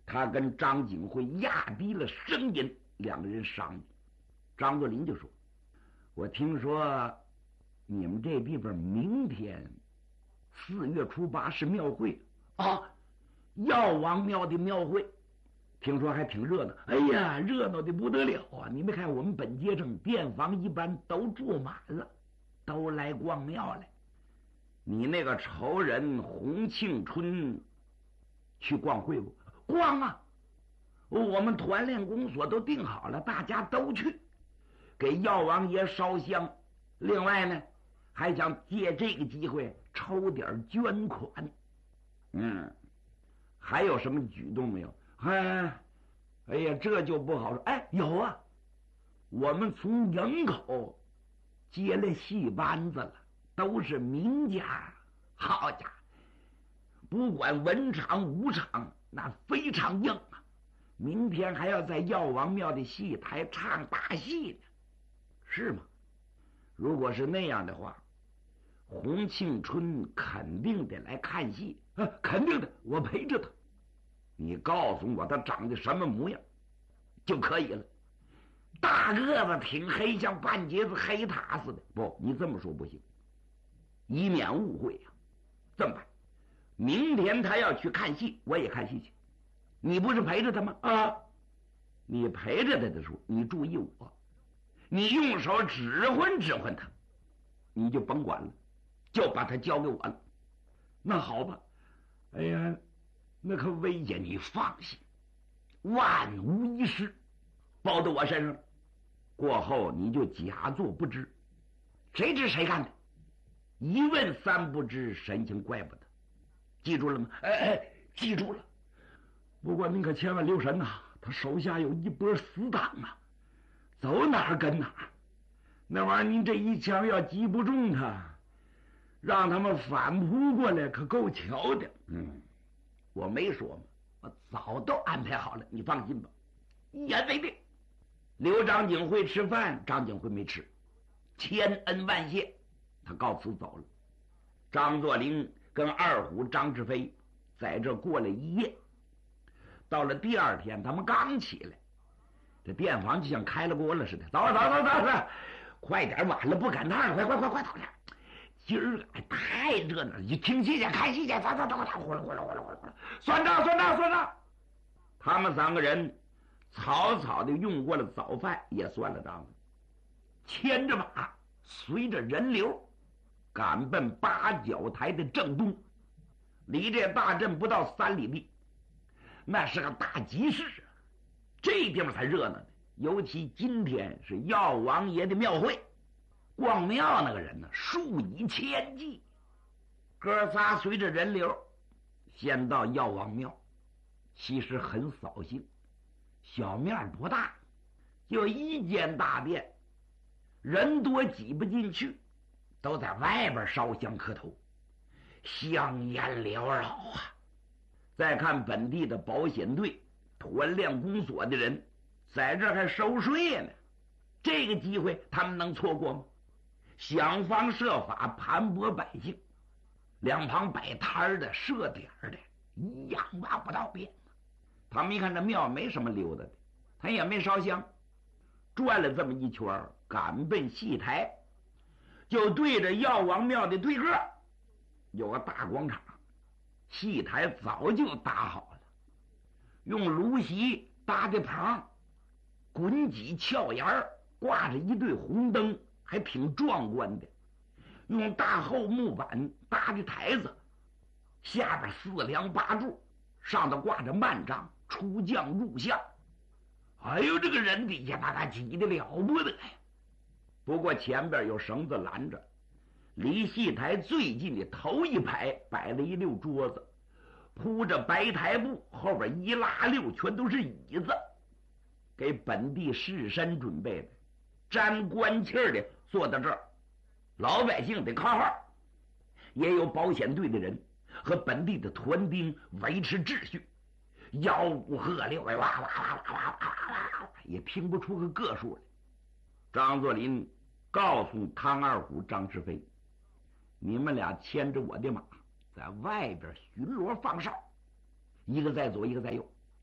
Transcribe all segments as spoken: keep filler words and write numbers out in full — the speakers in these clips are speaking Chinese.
他跟张景辉压低了声音，两个人商议。张作霖就说：“我听说你们这地方明天四月初八是庙会啊，药王庙的庙会，听说还挺热闹。哎呀，热闹的不得了啊！你没看我们本街上店房一般都住满了，都来逛庙来。你那个仇人洪庆春去逛会不？逛啊！我们团练公所都定好了，大家都去给药王爷烧香。另外呢，还想借这个机会抽点捐款。嗯，还有什么举动没有？哎，哎呀，这就不好说。哎，有啊，我们从营口接了戏班子了，都是名家。好家伙，不管文场武场，那非常硬啊！明天还要在药王庙的戏台唱大戏呢，是吗？如果是那样的话，洪庆春肯定得来看戏啊，肯定的，我陪着他。你告诉我他长得什么模样就可以了。大个子挺黑，像半截子黑塔似的。不，你这么说不行，以免误会呀、啊。这么办，明天他要去看戏，我也看戏去。你不是陪着他吗？啊，你陪着他的时候，你注意我，你用手指挥指挥他，你就甭管了，就把他交给我了。那好吧，哎呀，那可危险，你放心，万无一失，包到我身上。过后你就假作不知，谁知谁干的？一问三不知，神情怪不得。记住了吗？哎哎，记住了。不过您可千万留神呐、啊，他手下有一波死党啊，走哪儿跟哪儿。那玩意儿您这一枪要击不中他，让他们反扑过来，可够巧的。嗯，我没说嘛，我早都安排好了，你放心吧。一言为定。留张景辉吃饭，张景辉没吃，千恩万谢，他告辞走了。张作霖跟二虎张志飞在这过了一夜。到了第二天，他们刚起来，这店房就像开了锅了似的。走走走走走，快点，晚了不赶趟，快快快快走点。今儿哎太热闹了，你听戏去，看戏去，走走走走，呼啦呼啦呼啦呼啦呼啦，算账算账算账。他们三个人草草的用过了早饭，也算了账，牵着马，随着人流赶奔八角台的正东，离这大镇不到三里地。那是个大集市啊，这地方才热闹呢。尤其今天是药王爷的庙会，逛庙那个人呢数以千计。哥仨随着人流先到药王庙，其实很扫兴，小面不大，就一间大殿，人多挤不进去，都在外边烧香磕头，香烟缭绕啊。再看本地的保险队、团练公所的人在这还收税呢，这个机会他们能错过吗？想方设法盘剥百姓，两旁摆摊的、设点的，一样挖不到边。他们一看这庙没什么溜达的，他也没烧香，转了这么一圈，赶奔戏台，就对着药王庙的对个有个大广场。戏台早就搭好了，用芦席搭的棚，滚几翘檐儿，挂着一对红灯，还挺壮观的。用大厚木板搭的台子，下边四梁八柱，上头挂着幔帐，出将入相。哎呦，这个人底下那个挤得了不得呀！不过前边有绳子拦着。离戏台最近的头一排摆了一溜桌子，铺着白台布，后边一拉溜全都是椅子，给本地士绅准备的，沾官气的坐到这儿，老百姓得靠号，也有保险队的人和本地的团兵维持秩序，吆五喝六，哇哇哇哇哇哇哇，也听不出个个数来。张作霖告诉汤二虎、张志飞，你们俩牵着我的马，在外边巡逻放哨，一个在左，一个在右。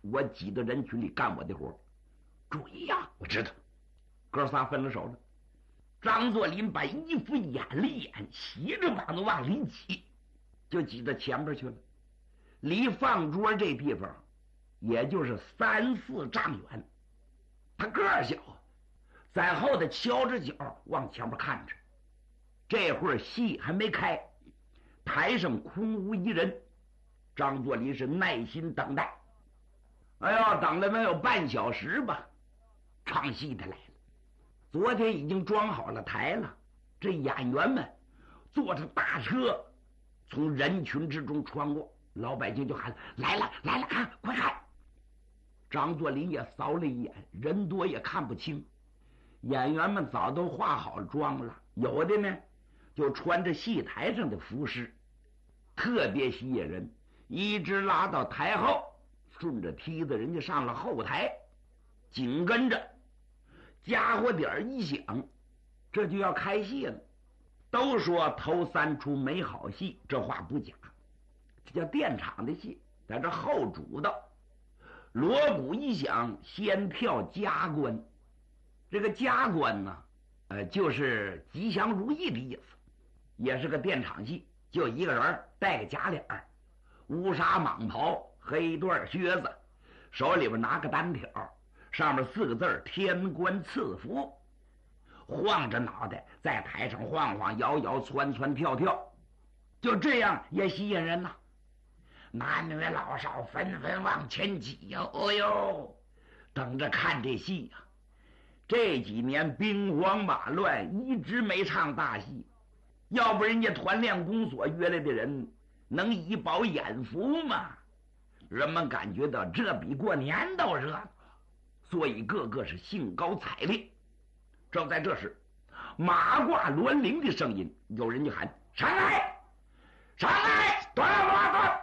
我挤到人群里干我的活。注意呀！我知道。哥仨分了手了。张作霖把衣服掩了掩，斜着膀子往里挤，就挤到前边去了。离饭桌这地方也就是三四丈远。他个儿小，在后头翘着脚往前边看着。这会儿戏还没开，台上空无一人。张作霖是耐心等待。哎呀，等了没有半小时吧，唱戏的来了。昨天已经装好了台了，这演员们坐着大车从人群之中穿过，老百姓就喊来了来了，看快看。张作霖也扫了一眼，人多也看不清。演员们早都化好妆了，有的呢就穿着戏台上的服饰，特别吸引人。一直拉到台后，顺着梯子人家上了后台，紧跟着家伙点一响，这就要开戏了。都说头三出没好戏，这话不假，这叫电场的戏，在这后主的锣鼓一响，先跳加官。这个加官呢，呃，就是吉祥如意的意思，也是个电场戏，就一个人戴个假脸，乌纱蟒袍，黑缎靴子，手里边拿个单条，上面四个字天官赐福，晃着脑袋在台上晃晃摇摇窜窜跳跳，就这样也吸引人呐。男女老少纷纷往前挤呀，哦呦，等着看这戏呀。这几年兵荒马乱，一直没唱大戏，要不人家团练公所约来的人能以饱眼福吗？人们感觉到这比过年都热闹，所以个个是兴高采烈。正在这时，马挂銮铃的声音，有人就喊上来上来，端端端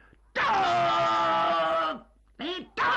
张你张，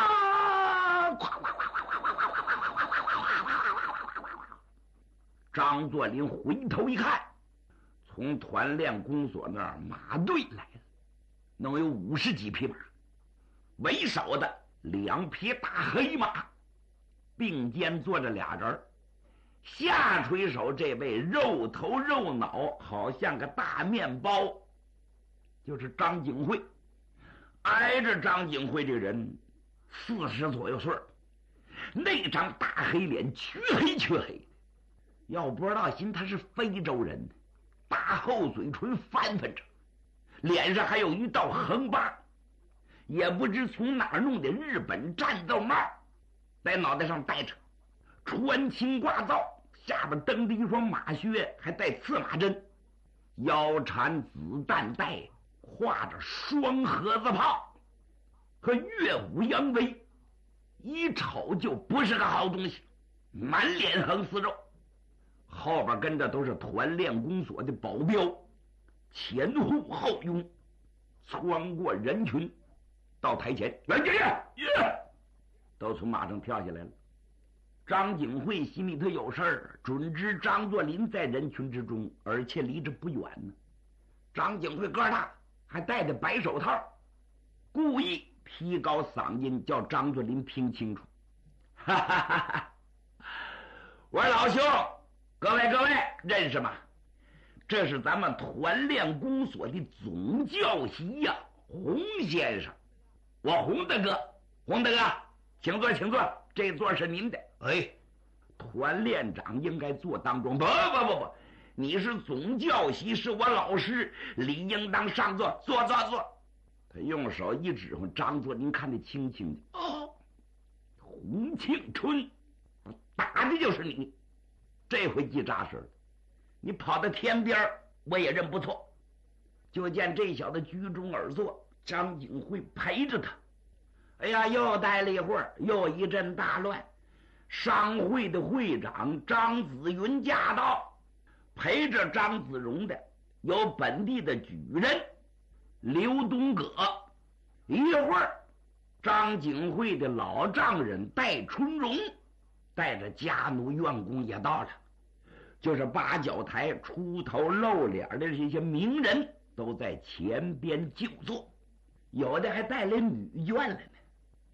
张作霖回头一看，从团练公所那儿马队来了，能有五十几匹马，为首的两匹大黑马，并肩坐着俩人。下垂手这位肉头肉脑，好像个大面包，就是张景惠。挨着张景惠这个人四十左右岁，那张大黑脸黢黑黢黑，要不知道心他是非洲人，大厚嘴唇翻翻着，脸上还有一道横疤，也不知从哪儿弄的日本战斗帽，在脑袋上戴着，穿青挂皂，下边蹬着一双马靴，还带刺马针，腰缠子弹带，画着双盒子炮和岳武扬威，一瞅就不是个好东西，满脸横丝肉。后边跟着都是团练公所的保镖，前呼后拥，穿过人群到台前，来姐姐，都从马上跳下来了。张景惠心里头有事儿，准知张作霖在人群之中，而且离着不远呢。张景惠个儿大，还戴着白手套，故意提高嗓音叫张作霖听清楚。哈哈哈哈！我说老兄，各位各位认识吗？这是咱们团练公所的总教习呀、啊，洪先生。我洪大哥，洪大哥，请坐，请坐，这座是您的。哎，团练长应该坐当中。不不不不，你是总教习，是我老师，理应当上座，坐坐坐。他用手一指挥，张作霖看得清清的。哦，洪庆春，打的就是你。这回记扎实了，你跑到天边我也认不错。就见这小子居中而坐，张景惠陪着他。哎呀，又待了一会儿，又一阵大乱。商会的会长张子云驾到，陪着张子荣的有本地的举人刘东葛。一会儿，张景惠的老丈人戴春荣带着家奴院工也到了，就是八角台出头露脸的这些名人都在前边就坐，有的还带来女眷来呢。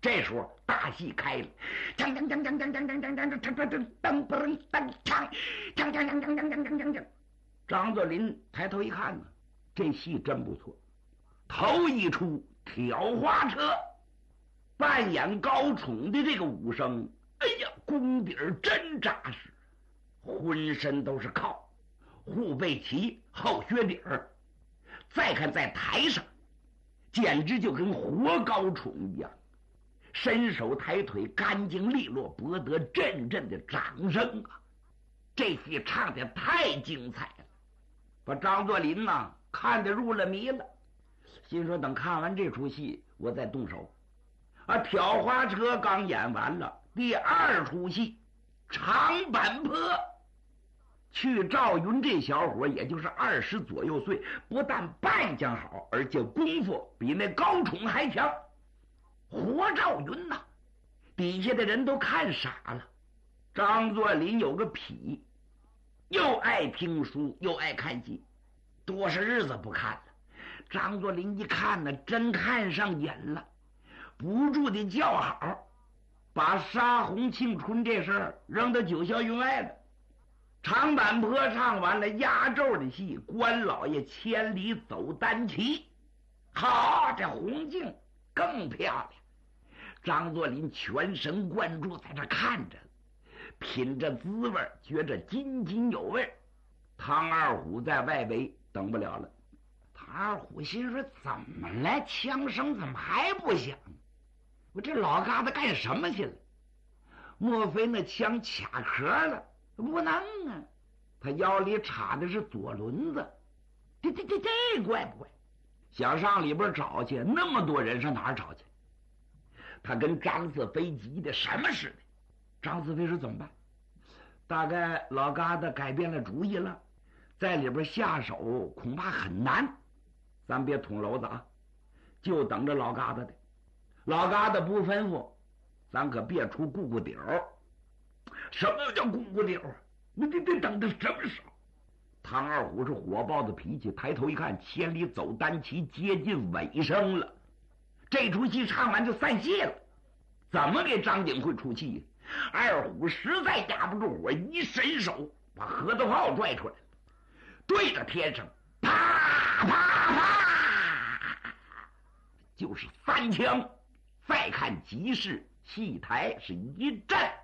这时候大戏开了，锵锵锵锵锵锵锵锵锵锵锵锵锵噔不噔噔锵，锵锵锵锵锵锵锵锵锵。张作霖抬头一看呢，这戏真不错。头一出挑花车，扮演高宠的这个武生，哎呀，功底儿真扎实，浑身都是靠，护背齐，后靴底儿。再看在台上，简直就跟活高宠一样，伸手抬腿干净利落，博得阵阵的掌声啊！这戏唱的太精彩了，把张作霖呐看得入了迷了，心说等看完这出戏我再动手。啊，挑花车刚演完了，第二出戏长坂坡。去赵云这小伙也就是二十左右岁，不但扮相好，而且功夫比那高宠还强。活赵云呐，底下的人都看傻了。张作霖有个癖，又爱听书又爱看戏，多少日子不看了。张作霖一看呢，真看上瘾了，不住的叫好，把杀红庆春这事儿扔到九霄云外了。长坂坡唱完了压轴的戏，关老爷千里走单骑，好，这红镜更漂亮。张作霖全神贯注在这看着，品着滋味，觉着津津有味。唐二虎在外围等不了了，唐二虎心说怎么了，枪声怎么还不响？我这老疙瘩干什么去了？莫非那枪卡壳了？不能啊，他腰里插的是左轮子，这这这这怪不怪？想上里边找去，那么多人上哪儿找去？他跟张四飞急的什么似的。张四飞说怎么办？大概老疙瘩改变了主意了，在里边下手恐怕很难。咱别捅娄子啊，就等着老疙瘩的。老疙瘩不吩咐，咱可别出咕咕屌。什么叫咕咕屌？你得得等到什么时候？唐二虎是火爆的脾气，抬头一看，千里走单骑接近尾声了。这出戏唱完就散戏了，怎么给张景会出气？二虎实在压不住火，一伸手把核桃炮拽出来，对着天上啪啪啪，就是三枪。再看集市戏台是一震